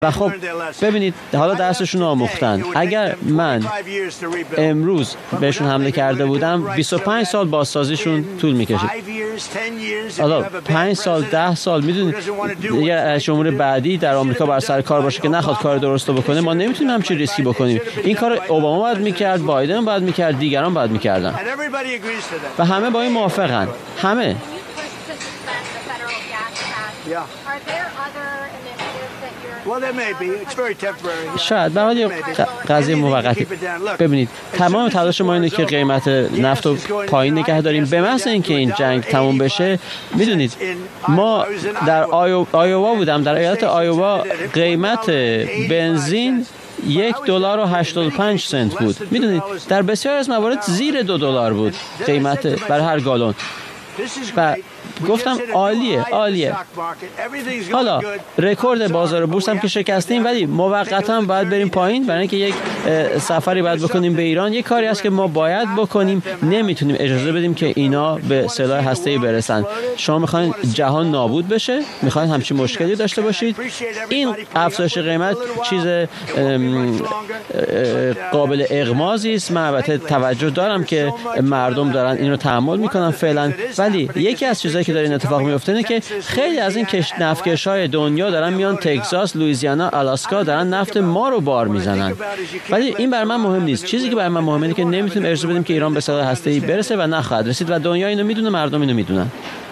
و خب ببینید حالا درسشون آموختن. اگر من امروز بهشون حمله کرده بودم 25 سال بازسازیشون طول میکشید. حالا 5 سال 10 سال میدونید یه شماره بعدی در آمریکا بر سر کار باشه که نخواد کار درست رو بکنه، ما نمیتونیم همچین ریسکی بکنیم. این کار اوباما باید میکرد، بایدن باید میکرد، دیگران باید میکردن و همه با این موافقن. همه شاید به حال قضیه موقتی. ببینید تمام تلاش ما اینه که قیمت نفت رو پایین نگه داریم به محض اینکه این جنگ تموم بشه. میدونید ما در آیووا بودم، در ایالت آیووا قیمت بنزین $1.85 بود. میدونید در بسیار از موارد زیر $2 بود قیمت برای هر گالون. و گفتم عالیه. حالا رکورد بازار بورس هم که شکستیم، ولی موقتا باید بریم پایین برای اینکه یک سفری باید بکنیم به ایران. یک کاری است که ما باید بکنیم. نمیتونیم اجازه بدیم که اینا به سلاح هسته‌ای برسن. شما میخواین جهان نابود بشه؟ میخواین همچین مشکلی داشته باشید؟ این افزایش قیمت چیز قابل اغمازی است. من البته توجه دارم که مردم دارن اینو تحمل میکنن فعلا، ولی یکی از چیزایی که داره این اتفاق میفته اینه که خیلی از این نفتکش‌های دنیا دارن میان تگزاس، لوئیزیانا، آلاسکا دارن نفت ما رو بار میزنن. ولی این برای من مهم نیست. چیزی که برای من مهمه اینه که نمیتونیم اجازه بدیم که ایران به سلاح هسته‌ای برسه و نخواهد رسید و دنیا اینو میدونه، مردم اینو میدونن.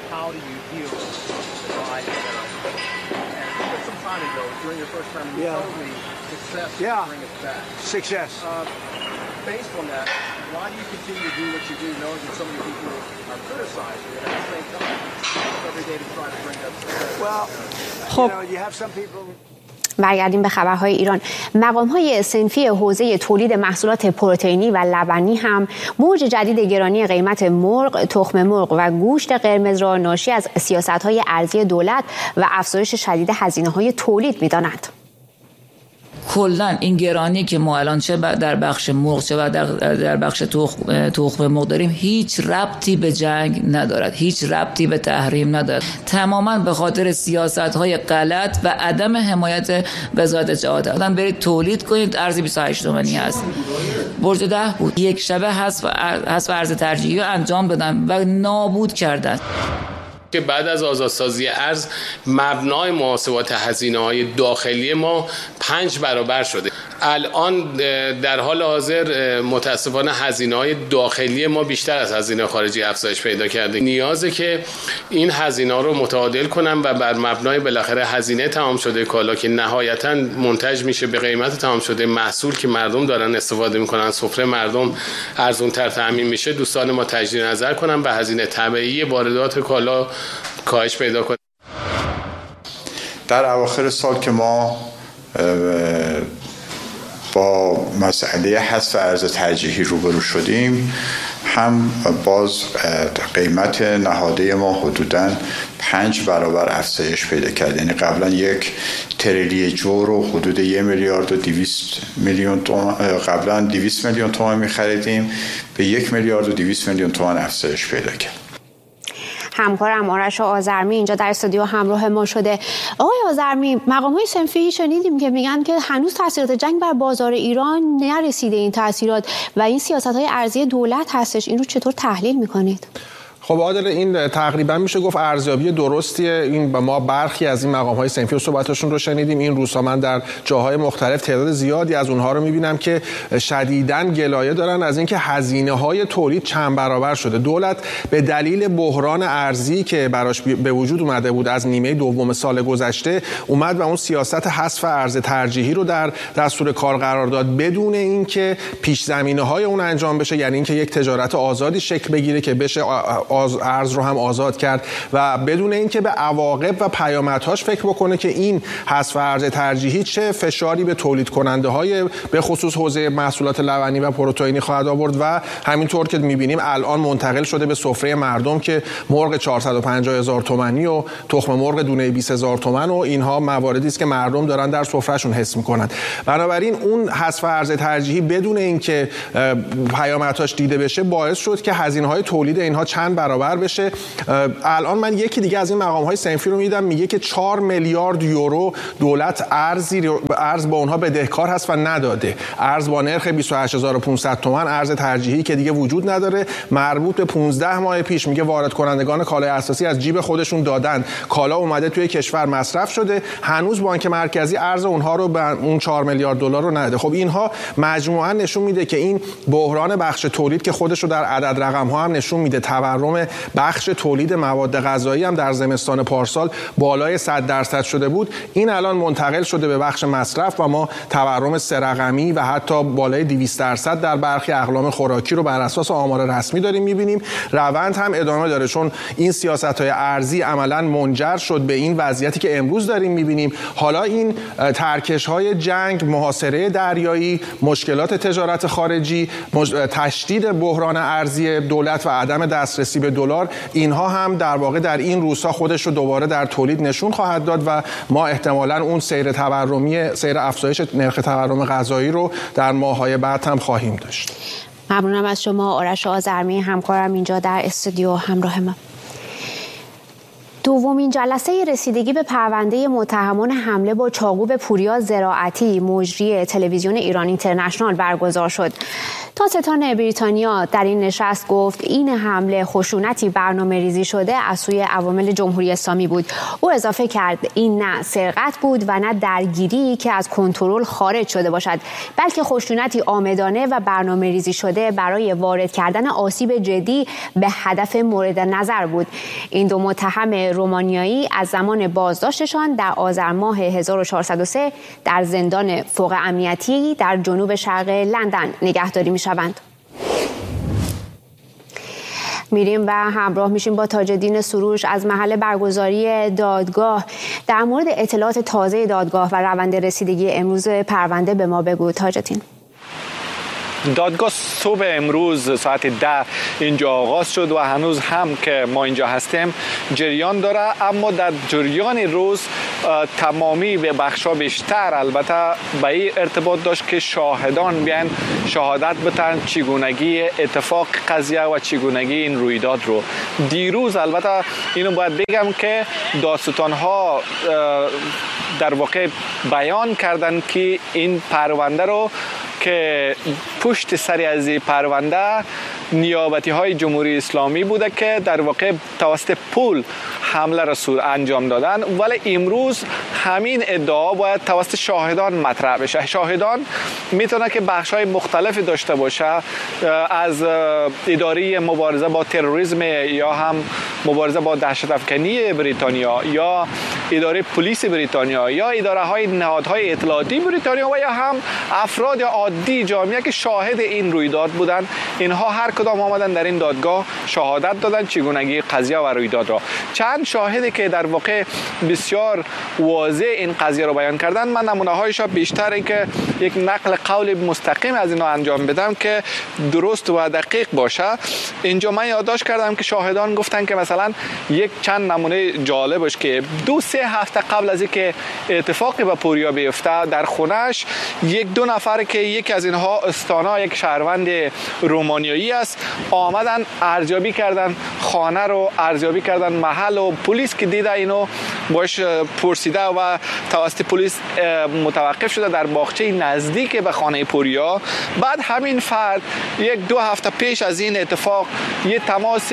Based on that, why do you continue to do what you do, knowing that so many people are criticizing you, and at the same time, every day to try to bring up success? Well, you have some people. برگردیم به خبرهای ایران. مقام‌های صنفی حوزه تولید محصولات پروتئینی و لبنی هم موج جدید گرانی قیمت مرغ، تخم مرغ و گوشت قرمز را ناشی از سیاست‌های ارزی دولت و افزایش شدید هزینه‌های تولید می‌دانند. کلا این گرانی که ما الان چه در بخش مرغ چه در بخش تخم مرغ داریم هیچ ربطی به جنگ ندارد، هیچ ربطی به تحریم ندارد. تماما به خاطر سیاست‌های غلط و عدم حمایت وزارت جهاد. الان برید تولید کنید، ارز 28 تومانی هست. برج 10 بود. یک شبه حذف ارز ترجیحی انجام دادن و نابود کردن. که بعد از آزادسازی ارز مبنای محاسبات هزینه‌های داخلی ما 5 برابر شده. الان در حال حاضر متاسفانه هزینه‌های داخلی ما بیشتر از هزینه خارجی افزایش پیدا کرده. نیازه که این هزینه‌ها رو متعادل کنن و بر مبنای بالاخره هزینه تمام شده کالا که نهایتاً منتج میشه به قیمت تمام شده محصول که مردم دارن استفاده میکنن، سفره مردم ارزان‌تر تامین میشه، دوستان ما تجدید نظر کنن و هزینه طبیعی واردات کالا کاهش پیدا کنه. در اواخر سال که ما با مسئله حذف ارز ترجیحی روبرو شدیم، هم باز قیمت نهاده ما حدوداً 5 برابر افزایش پیدا کرد. یعنی قبلا 1 تریلی جو رو حدود 1,200,000,000 تومان قبلا 200 میلیون تومان می‌خریدیم، به 1,200,000,000 تومان افزایش پیدا کرد. همکارم آرش آذرمی اینجا در استودیو همراه ما شده. آقای آذرمی، مقام‌های صنفی شنیدیم که میگن که هنوز تاثیرات جنگ بر بازار ایران نرسیده این تاثیرات و این سیاست‌های ارزی دولت هستش. این رو چطور تحلیل می‌کنید؟ خب عادل، این تقریبا میشه گفت ارزیابی درستیه. این ما برخی از این مقام‌های صنفی و صحبتاشون رو شنیدیم. این روزها من در جاهای مختلف تعداد زیادی از اونها رو میبینم که شدیداً گلایه دارن از اینکه هزینه‌های تولید چند برابر شده. دولت به دلیل بحران ارزی که براش به وجود اومده بود از نیمه دوم سال گذشته، اومد و اون سیاست حذف ارز ترجیحی رو در دستور کار قرار داد بدون اینکه پیش زمینه‌های اون انجام بشه، یعنی اینکه یک تجارت آزادی شکل بگیره که بشه ارز رو هم آزاد کرد و بدون اینکه به عواقب و پیامدهاش فکر بکنه که این حذف ارز ترجیحی چه فشاری به تولید کننده های به خصوص حوزه محصولات لبنی و پروتئینی خواهد آورد. و همینطور که می‌بینیم الان منتقل شده به سفره مردم که مرغ 450,000 تومانی و تخم مرغ دونه 20,000 تومان و اینها مواردی است که مردم دارن در سفرهشون حس می‌کنن. بنابراین اون حذف ارز ترجیحی بدون اینکه پیامدهاش دیده بشه باعث شد که هزینه‌های تولید اینها چند برابر بشه. الان من یکی دیگه از این مقام‌های صنفی رو میدم میگه که 4 میلیارد یورو دولت ارز با اونها بدهکار هست و نداده. ارز با نرخ 28500 تومان، ارز ترجیحی که دیگه وجود نداره، مربوط به 15 ماه پیش. میگه وارد کنندگان کالای اساسی از جیب خودشون دادن، کالا اومده توی کشور مصرف شده، هنوز بانک مرکزی ارز اونها رو به اون 4 میلیارد دلار رو نداده. خب اینها مجموعاً نشون میده که این بحران بخش تولید که خودش رو در عدد رقم ها هم نشون میده، تورم بخش تولید مواد غذایی هم در زمستان پارسال بالای 100% شده بود، این الان منتقل شده به بخش مصرف و ما تورم 3 رقمی و حتی بالای 200% در برخی اقلام خوراکی رو بر اساس آمار رسمی داریم میبینیم. روند هم ادامه داره، چون این سیاست‌های ارزی عملاً منجر شد به این وضعیتی که امروز داریم میبینیم. حالا این ترکش‌های جنگ، محاصره دریایی، مشکلات تجارت خارجی، تشدید بحران ارزی دولت و عدم دسترسی به دلار، اینها هم در واقع در این روزها خودش رو دوباره در تولید نشون خواهد داد و ما احتمالاً اون سیر افزایش نرخ تورم غذایی رو در ماه‌های بعد هم خواهیم داشت. ممنونم از شما آرش آذرمی، همکارم اینجا در استودیو همراه ما. دومین جلسه رسیدگی به پرونده متهمان حمله با چاقو به پوریا زراعتی مجری تلویزیون ایران اینترنشنال برگزار شد. دادستان بریتانیا در این نشست گفت این حمله خشونتی برنامه‌ریزی شده از سوی عوامل جمهوری اسلامی بود. او اضافه کرد این نه سرقت بود و نه درگیری که از کنترل خارج شده باشد، بلکه خشونتی عامدانه و برنامه‌ریزی شده برای وارد کردن آسیب جدی به هدف مورد نظر بود. این دو متهم رومانیایی از زمان بازداشتشان در آذر ماه 1403 در زندان فوق امنیتی در جنوب شرق لندن نگهداری می‌شوند. میریم و همراه میشیم با تاج الدین سروش از محل برگزاری دادگاه. در مورد اطلاعات تازه دادگاه و روند رسیدگی امروز پرونده به ما بگو تاج الدین. دادگاه صبح امروز ساعت 10 اینجا آغاز شد و هنوز هم که ما اینجا هستیم جریان داره، اما در جریان روز تمامی به بخشا بیشتر البته به این ارتباط داشت که شاهدان بیان شهادت بدن چگونگی اتفاق قضیه و چگونگی این رویداد رو. دیروز البته اینو باید بگم که دادستان ها در واقع بیان کردن که این پرونده رو که پشت سری از این پرونده نیابتی های جمهوری اسلامی بوده که در واقع توسط پول حمله رسول انجام دادن، ولی امروز همین ادعا باید توسط شاهدان مطرح بشه. شاهدان میتونه که بخش های مختلفی داشته باشه، از اداره مبارزه با تروریسم یا هم مبارزه با دهشت افکنی بریتانیا یا اداره پلیس بریتانیا یا اداره های نهادهای اطلاعاتی بریتانیا و یا هم افراد عادی جامعه که شاهد این رویداد بودن. اینها هر کدام آمدن در این دادگاه شهادت دادن چگونگی قضیه و رویداد را. چند شاهدی که در واقع بسیار واضح این قضیه رو بیان کردن، من نمونه هایش بیشتر این که یک نقل قول مستقیم از اینا انجام بدم که درست و دقیق باشه. اینجا من یادداشت کردم که شاهدان گفتن که مثلا یک چند نمونه جالبش که 2-3 هفته قبل از اینکه اتفاقی به پوریا بیفته در خونش دو نفر که یکی از اینها استانا یک شهروند رومانیایی است آمدن ارزیابی کردن خانه رو، ارزیابی کردن محل و پلیس که دیده اینو باش پرسیده و توسط پلیس متوقف شده در باغچه نزدیک به خانه پوریا. بعد همین فرد 1-2 هفته پیش از این اتفاق یه تماس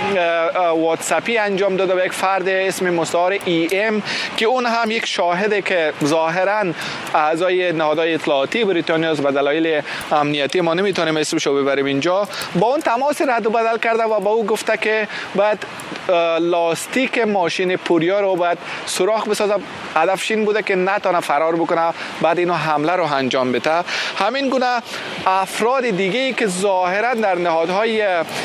واتساپی انجام داده به یک فرد اسم مستعار EM که اون هم یک شاهده که ظاهراً اعضای نهادهای اطلاعاتی بریتانیا به دلایل امنیتی ما نمیتونیم اسمشو ببریم اینجا، با اون تماس رد و بدل کرده و با او گفته که بعد لاستیک ماشین پوریا رو باید سوراخ بسازه. هدفش این بوده که نتونه فرار بکنه، بعد اینو حمله رو انجام بده. همین گونه افراد دیگه‌ای که ظاهرا در نهادهای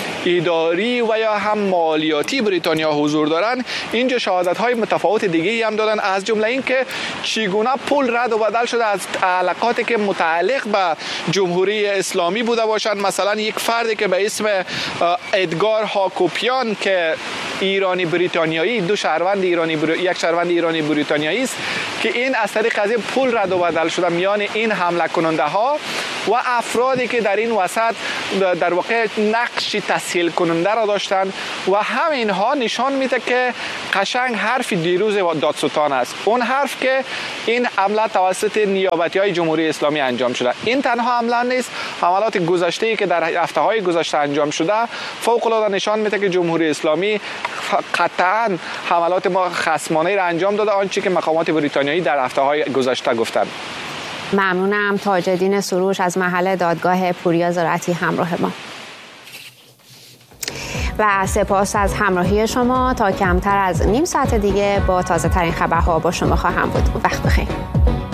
اداری و یا هم مالیاتی بریتانیا حضور دارن اینجا شهادت‌های متفاوت دیگه‌ای هم دادن، از جمله این که چگونه پول رد و بدل شده از تعلقاتی که متعلق به جمهوری اسلامی بوده باشند. مثلا یک فردی که به اسم ادگار هاکوپیان که ایرانی بریتانیایی، یک شهروند ایرانی بریتانیایی است که این از طریق قضیه پول رد و بدل شده میان این حمله کننده ها و افرادی که در این وسط در واقع نقش تسهیل کننده را داشتند و همین ها نشان میده که قشنگ حرف دیروز دادستان است. اون حرف که این حمله توسط نیابتی های جمهوری اسلامی انجام شده. این تنها حمله نیست، حملات گذشته‌ای که در هفته های گذشته انجام شده فوق العاده نشان میده که جمهوری اسلامی قطعاً حملات خصمانه را انجام داده، آنچه که مقامات بریتانیایی در هفته های گذشته گفتند. ممنونم. تاج‌الدین سروش از محل دادگاه پوریا زراعتی همراه ما. و سپاس از همراهی شما. تا کمتر از نیم ساعت دیگه با تازه ترین خبرها با شما خواهم بود. وقت بخیر.